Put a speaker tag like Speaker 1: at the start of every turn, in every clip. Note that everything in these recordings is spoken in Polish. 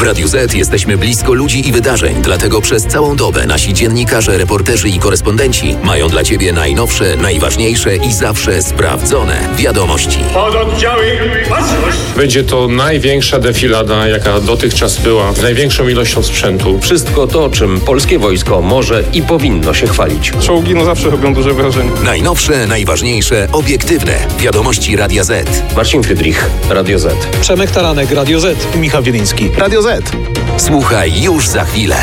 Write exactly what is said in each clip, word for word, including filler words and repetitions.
Speaker 1: W Radiu Z jesteśmy blisko ludzi i wydarzeń, dlatego przez całą dobę nasi dziennikarze, reporterzy i korespondenci mają dla Ciebie najnowsze, najważniejsze i zawsze sprawdzone wiadomości.
Speaker 2: Pododdziały, baczność!
Speaker 3: Będzie to największa defilada, jaka dotychczas była, z największą ilością sprzętu.
Speaker 4: Wszystko to, czym polskie wojsko może i powinno się chwalić.
Speaker 3: Czołgi no zawsze robią duże wrażenie.
Speaker 1: Najnowsze, najważniejsze, obiektywne wiadomości Radia Z.
Speaker 4: Marcin Friedrich, Radio Z.
Speaker 5: Przemek Taranek, Radio Z.
Speaker 6: Michał Wieliński, Radio Z.
Speaker 1: Słuchaj już za chwilę.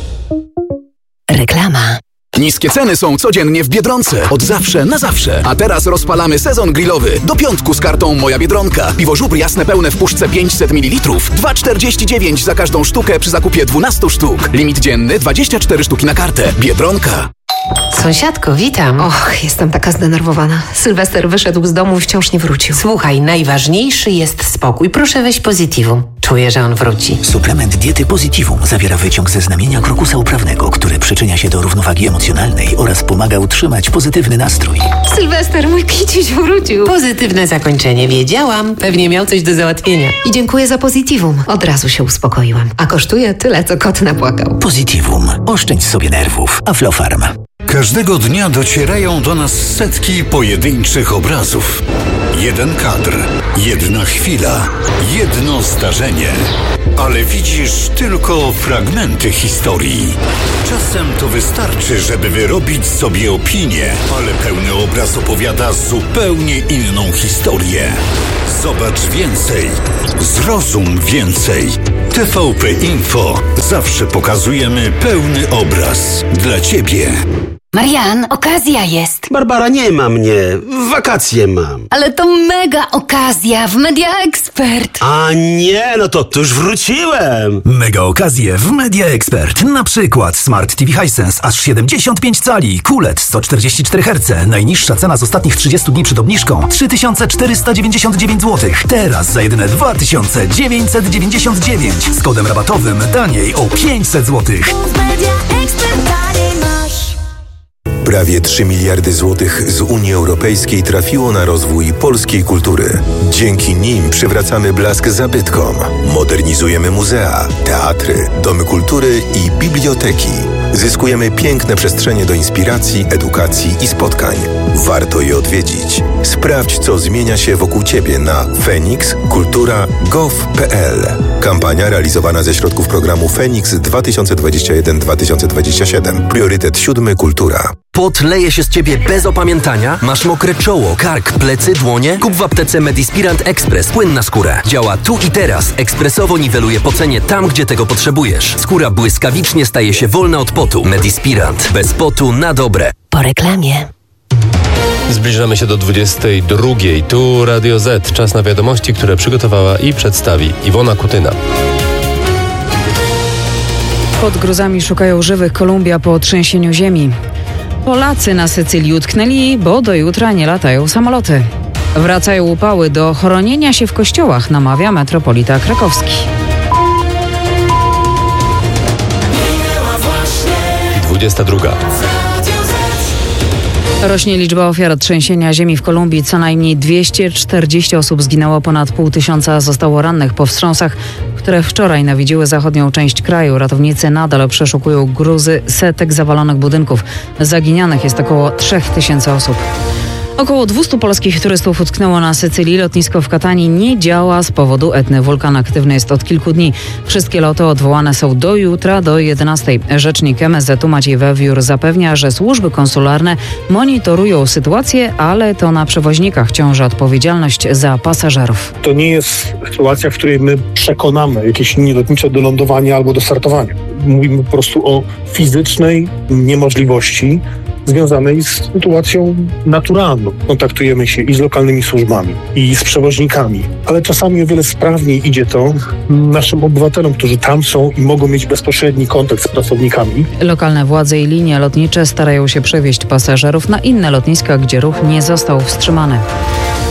Speaker 7: Reklama.
Speaker 8: Niskie ceny są codziennie w Biedronce. Od zawsze na zawsze. A teraz rozpalamy sezon grillowy. Do piątku z kartą Moja Biedronka. Piwo żubr jasne pełne w puszce pięćset mililitrów. dwa czterdzieści dziewięć za każdą sztukę przy zakupie dwunastu sztuk. Limit dzienny dwadzieścia cztery sztuki na kartę. Biedronka.
Speaker 7: Sąsiadko, witam. Och, jestem taka zdenerwowana. Sylwester wyszedł z domu i wciąż nie wrócił.
Speaker 9: Słuchaj, najważniejszy jest spokój. Proszę weź Positivum. Czuję, że on wróci.
Speaker 10: Suplement diety Positivum zawiera wyciąg ze znamienia krokusa uprawnego, który przyczynia się do równowagi emocjonalnej oraz pomaga utrzymać pozytywny nastrój.
Speaker 7: Sylwester, mój kiciuś wrócił.
Speaker 9: Pozytywne zakończenie, wiedziałam. Pewnie miał coś do załatwienia.
Speaker 7: I dziękuję za Positivum. Od razu się uspokoiłam. A kosztuje tyle, co kot napłakał.
Speaker 10: Positivum. Oszczędź sobie nerwów. Aflofarm.
Speaker 11: Każdego dnia docierają do nas setki pojedynczych obrazów. Jeden kadr, jedna chwila, jedno zdarzenie. Ale widzisz tylko fragmenty historii. Czasem to wystarczy, żeby wyrobić sobie opinię, ale pełny obraz opowiada zupełnie inną historię. Zobacz więcej, zrozum więcej. T V P Info. Zawsze pokazujemy pełny obraz dla Ciebie.
Speaker 12: Marian, okazja jest.
Speaker 13: Barbara, nie ma mnie. Wakacje mam.
Speaker 12: Ale to mega okazja w Media Expert.
Speaker 13: A nie, no to, to już wróciłem.
Speaker 14: Mega okazje w Media Expert. Na przykład Smart T V Hisense aż siedemdziesiąt pięć cali, Q L E D sto czterdzieści cztery herce. Najniższa cena z ostatnich trzydziestu dni przed obniżką trzy tysiące czterysta dziewięćdziesiąt dziewięć złotych. Teraz za jedyne dwa tysiące dziewięćset dziewięćdziesiąt dziewięć. Z kodem rabatowym taniej o pięćset złotych.
Speaker 15: Prawie trzy miliardy złotych z Unii Europejskiej trafiło na rozwój polskiej kultury. Dzięki nim przywracamy blask zabytkom, modernizujemy muzea, teatry, domy kultury i biblioteki. Zyskujemy piękne przestrzenie do inspiracji, edukacji i spotkań. Warto je odwiedzić. Sprawdź, co zmienia się wokół Ciebie na fenix kultura kropka gov kropka p l. Kampania realizowana ze środków programu Feniks dwa tysiące dwadzieścia jeden do dwa tysiące dwadzieścia siedem. Priorytet siódmy Kultura.
Speaker 4: Pot leje się z Ciebie bez opamiętania? Masz mokre czoło, kark, plecy, dłonie? Kup w aptece Medispirant Express płyn na skórę. Działa tu i teraz. Ekspresowo niweluje pocenie tam, gdzie tego potrzebujesz. Skóra błyskawicznie staje się wolna od potu. Medispirant. Bez potu na dobre.
Speaker 7: Po reklamie.
Speaker 16: Zbliżamy się do dwudziestej drugiej. Tu Radio Z. Czas na wiadomości, które przygotowała i przedstawi Iwona Kutyna.
Speaker 17: Pod gruzami szukają żywych Kolumbia po trzęsieniu ziemi. Polacy na Sycylii utknęli, bo do jutra nie latają samoloty. Wracają upały, do chronienia się w kościołach namawia metropolita krakowski.
Speaker 16: dwudziesta druga.
Speaker 17: Rośnie liczba ofiar trzęsienia ziemi w Kolumbii. Co najmniej dwieście czterdzieści osób zginęło, ponad pół tysiąca zostało rannych po wstrząsach, które wczoraj nawiedziły zachodnią część kraju. Ratownicy nadal przeszukują gruzy setek zawalonych budynków. Zaginionych jest około trzech tysięcy osób. Około dwustu polskich turystów utknęło na Sycylii. Lotnisko w Katanii nie działa z powodu Etny. Wulkan aktywny jest od kilku dni. Wszystkie loty odwołane są do jutra do jedenastej. Rzecznik M S Z-u Maciej Wewiór zapewnia, że służby konsularne monitorują sytuację, ale to na przewoźnikach ciąży odpowiedzialność za pasażerów.
Speaker 18: To nie jest sytuacja, w której my przekonamy jakieś linie lotnicze do lądowania albo do startowania. Mówimy po prostu o fizycznej niemożliwości związanej z sytuacją naturalną. Kontaktujemy się i z lokalnymi służbami, i z przewoźnikami, ale czasami o wiele sprawniej idzie to naszym obywatelom, którzy tam są i mogą mieć bezpośredni kontakt z pracownikami.
Speaker 17: Lokalne władze i linie lotnicze starają się przewieźć pasażerów na inne lotniska, gdzie ruch nie został wstrzymany.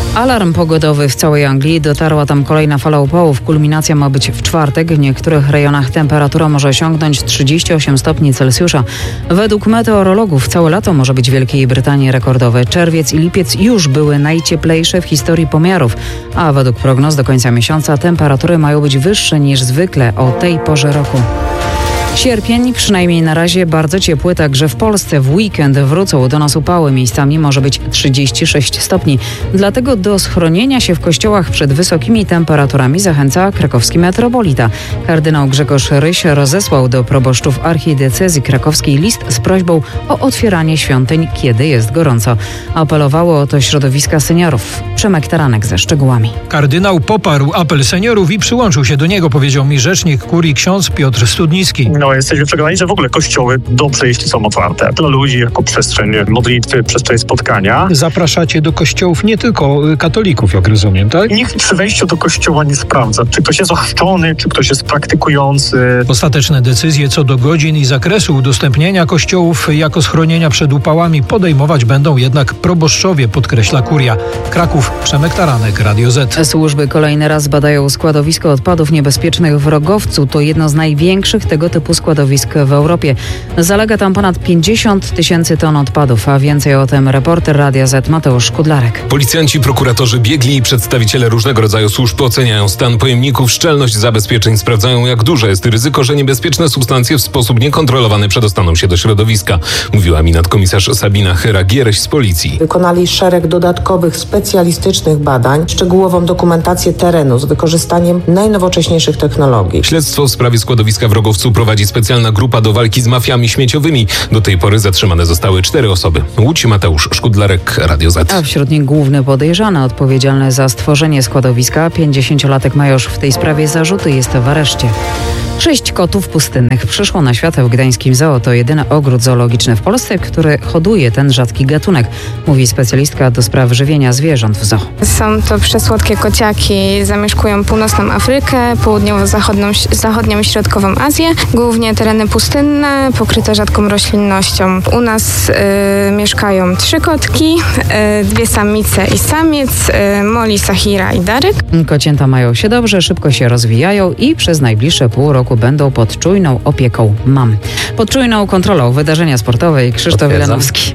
Speaker 17: Alarm pogodowy w całej Anglii. Dotarła tam kolejna fala upałów. Kulminacja ma być w czwartek. W niektórych rejonach temperatura może osiągnąć trzydzieści osiem stopni Celsjusza. Według meteorologów całe lato może być w Wielkiej Brytanii rekordowe. Czerwiec i lipiec już były najcieplejsze w historii pomiarów, a według prognoz do końca miesiąca temperatury mają być wyższe niż zwykle o tej porze roku. Sierpień, przynajmniej na razie, bardzo ciepły także w Polsce. W weekend wrócą do nas upały. Miejscami może być trzydzieści sześć stopni. Dlatego do schronienia się w kościołach przed wysokimi temperaturami zachęca krakowski metropolita. Kardynał Grzegorz Ryś rozesłał do proboszczów archidiecezji krakowskiej list z prośbą o otwieranie świątyń, kiedy jest gorąco. Apelowało o to środowiska seniorów. Przemek Taranek ze szczegółami.
Speaker 6: Kardynał poparł apel seniorów i przyłączył się do niego, powiedział mi rzecznik kurii ksiądz Piotr Studnicki.
Speaker 19: No, jesteśmy przekonani, że w ogóle kościoły dobrze, jeśli są otwarte dla ludzi jako przestrzeń modlitwy, przestrzeń spotkania.
Speaker 6: Zapraszacie do kościołów nie tylko katolików, jak rozumiem, tak?
Speaker 19: Nikt przy wejściu do kościoła nie sprawdza, czy ktoś jest ochrzczony, czy ktoś jest praktykujący.
Speaker 6: Ostateczne decyzje co do godzin i zakresu udostępnienia kościołów jako schronienia przed upałami podejmować będą jednak proboszczowie, podkreśla kuria. Kraków, Przemek Taranek, Radio Z.
Speaker 17: Służby kolejny raz badają składowisko odpadów niebezpiecznych w Rogowcu. To jedno z największych tego typu składowisk w Europie. Zalega tam ponad pięćdziesiąt tysięcy ton odpadów, a więcej o tym reporter Radia Z Mateusz Kudlarek.
Speaker 20: Policjanci, prokuratorzy, biegli i przedstawiciele różnego rodzaju służb oceniają stan pojemników, szczelność zabezpieczeń, sprawdzają jak duże jest ryzyko, że niebezpieczne substancje w sposób niekontrolowany przedostaną się do środowiska, mówiła mi nadkomisarz Sabina Chyra-Giereś z policji.
Speaker 21: Wykonali szereg dodatkowych specjalistycznych badań, szczegółową dokumentację terenu z wykorzystaniem najnowocześniejszych technologii.
Speaker 20: Śledztwo w sprawie składowiska w Rogowcu prowadzi specjalna grupa do walki z mafiami śmieciowymi. Do tej pory zatrzymane zostały cztery osoby. Łódź, Mateusz Szkudlarek, Radio Z.
Speaker 17: A wśród nich główny podejrzany odpowiedzialny za stworzenie składowiska. pięćdziesięciolatek ma już w tej sprawie zarzuty, jest w areszcie. Sześć kotów pustynnych przyszło na świat w gdańskim zoo. To jedyny ogród zoologiczny w Polsce, który hoduje ten rzadki gatunek, mówi specjalistka do spraw żywienia zwierząt w zoo.
Speaker 22: Są to przesłodkie kociaki, zamieszkują północną Afrykę, południowo-zachodnią zachodnią i środkową Azję, głównie tereny pustynne, pokryte rzadką roślinnością. U nas y, mieszkają trzy kotki, y, dwie samice i samiec, y, Molly, Sahira i Daryk.
Speaker 17: Kocięta mają się dobrze, szybko się rozwijają i przez najbliższe pół roku będą pod czujną opieką mam. Pod czujną kontrolą wydarzenia sportowe Krzysztof Wilanowski.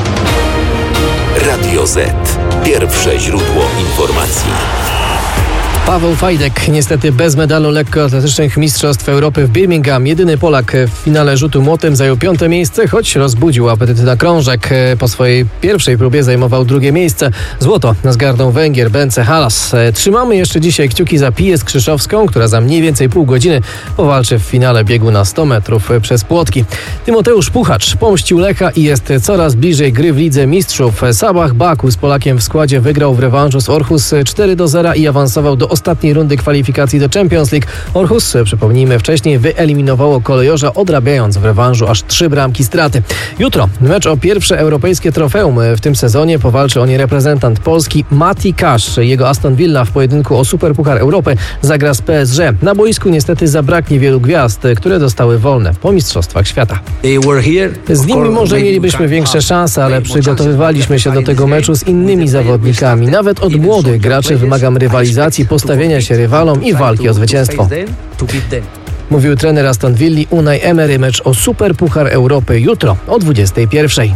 Speaker 1: Radio Z. Pierwsze źródło informacji.
Speaker 23: Paweł Fajdek niestety bez medalu lekkoatletycznych Mistrzostw Europy w Birmingham. Jedyny Polak w finale rzutu młotem zajął piąte miejsce, choć rozbudził apetyty na krążek. Po swojej pierwszej próbie zajmował drugie miejsce. Złoto zgarnął Węgier Bence Halas. Trzymamy jeszcze dzisiaj kciuki za Piję Skrzyszowską, która za mniej więcej pół godziny powalczy w finale biegu na sto metrów przez płotki. Tymoteusz Puchacz pomścił Lecha i jest coraz bliżej gry w Lidze Mistrzów. Sabah Baku z Polakiem w składzie wygrał w rewanżu z Orhus cztery do zera i awansował do ostatniej rundy kwalifikacji do Champions League. Orhus, przypomnijmy, wcześniej wyeliminowało Kolejorza, odrabiając w rewanżu aż trzy bramki straty. Jutro mecz o pierwsze europejskie trofeum w tym sezonie. Powalczy o nie reprezentant Polski Mati Cash. Jego Aston Villa w pojedynku o Superpuchar Europy zagra z P S G. Na boisku niestety zabraknie wielu gwiazd, które dostały wolne po Mistrzostwach Świata. Z nimi może mielibyśmy większe szanse, ale przygotowywaliśmy się do tego meczu z innymi zawodnikami. Nawet od młodych graczy wymagam rywalizacji, postawienia się rywalom i walki o zwycięstwo. Mówił trener Aston Villa Unai Emery. Mecz o Superpuchar Europy jutro o dwudziestej pierwszej.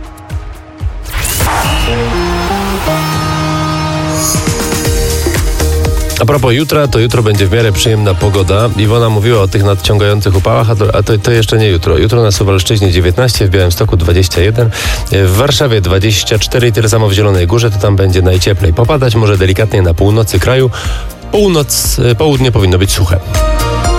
Speaker 16: A propos jutra, to jutro będzie w miarę przyjemna pogoda. Iwona mówiła o tych nadciągających upałach, a to, a to, to jeszcze nie jutro. Jutro na Suwalszczyźnie dziewiętnaście, w Białymstoku dwadzieścia jeden, w Warszawie dwadzieścia cztery i tyle samo w Zielonej Górze, to tam będzie najcieplej. Popadać może delikatnie na północy kraju. Północ, południe powinno być suche.